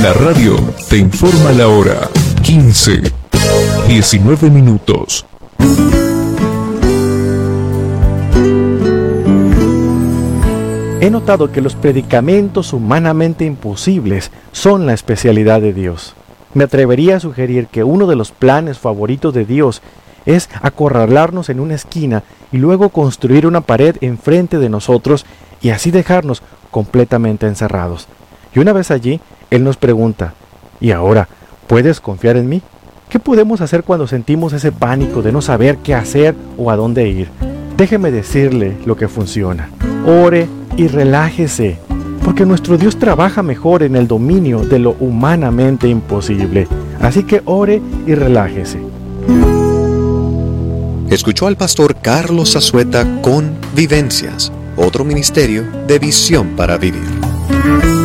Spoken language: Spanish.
La radio te informa la hora. 15:19 minutos. He notado que los predicamentos humanamente imposibles son la especialidad de Dios. Me atrevería a sugerir que uno de los planes favoritos de Dios es acorralarnos en una esquina y luego construir una pared enfrente de nosotros y así dejarnos completamente encerrados. Y una vez allí, Él nos pregunta, ¿y ahora puedes confiar en mí? ¿Qué podemos hacer cuando sentimos ese pánico de no saber qué hacer o a dónde ir? Déjeme decirle lo que funciona. Ore y relájese, porque nuestro Dios trabaja mejor en el dominio de lo humanamente imposible. Así que ore y relájese. Escuchó al pastor Carlos Zazueta con Vivencias, otro ministerio de Visión para Vivir.